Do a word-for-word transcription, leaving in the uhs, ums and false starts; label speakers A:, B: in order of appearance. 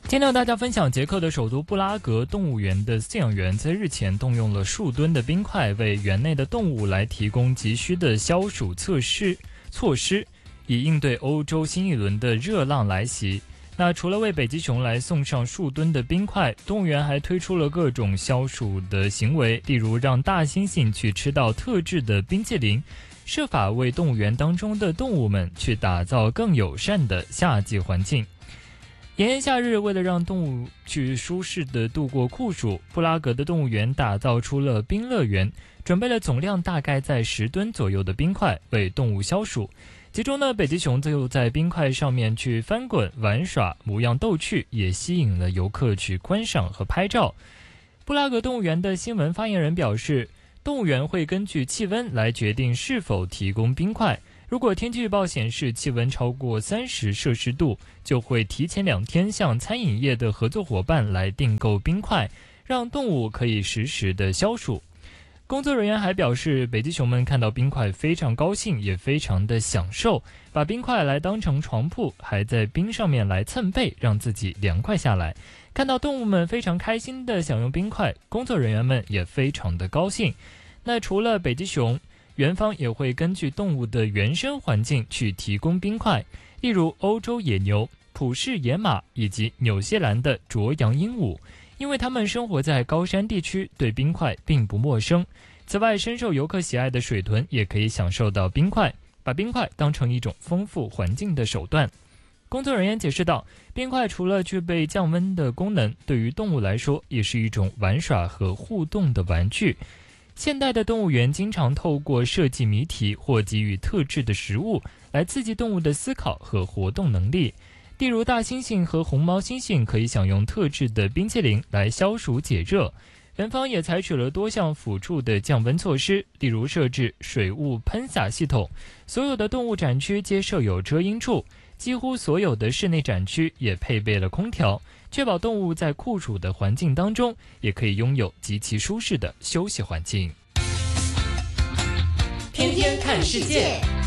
A: 今天和大家分享捷克的首都布拉格动物园的饲养员在日前动用了数吨的冰块，为园内的动物来提供急需的消暑测试措施，以应对欧洲新一轮的热浪来袭。那除了为北极熊来送上数吨的冰块，动物园还推出了各种消暑的行为，例如让大猩猩去吃到特制的冰淇淋，设法为动物园当中的动物们去打造更友善的夏季环境。炎炎夏日，为了让动物去舒适地度过酷暑，布拉格的动物园打造出了冰乐园，准备了总量大概在十吨左右的冰块，为动物消暑。其中呢，北极熊则又在冰块上面去翻滚玩耍，模样逗趣，也吸引了游客去观赏和拍照。布拉格动物园的新闻发言人表示，动物园会根据气温来决定是否提供冰块。如果天气预报显示气温超过三十摄氏度，就会提前两天向餐饮业的合作伙伴来订购冰块，让动物可以实时的消暑。工作人员还表示，北极熊们看到冰块非常高兴，也非常的享受，把冰块来当成床铺，还在冰上面来蹭被，让自己凉快下来。看到动物们非常开心的享用冰块，工作人员们也非常的高兴。那除了北极熊，园方也会根据动物的原生环境去提供冰块，例如欧洲野牛、普氏野马以及纽西兰的啄羊鹦鹉，因为它们生活在高山地区，对冰块并不陌生。此外，深受游客喜爱的水豚也可以享受到冰块，把冰块当成一种丰富环境的手段。工作人员解释道，冰块除了具备降温的功能，对于动物来说也是一种玩耍和互动的玩具。现代的动物园经常透过设计谜题或给予特制的食物来刺激动物的思考和活动能力。例如，大猩猩和红毛猩猩可以享用特制的冰淇淋来消暑解热。园方也采取了多项辅助的降温措施，例如设置水雾喷洒系统，所有的动物展区皆设有遮阴处，几乎所有的室内展区也配备了空调，确保动物在酷暑的环境当中也可以拥有极其舒适的休息环境。
B: 天天看世界。